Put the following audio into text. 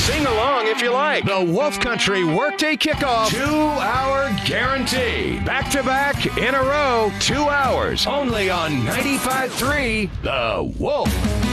Sing along if you like. The Wolf Country Workday Kickoff 2-hour guarantee. Back-to-back in a row, 2 hours. Only on 95.3 The Wolf.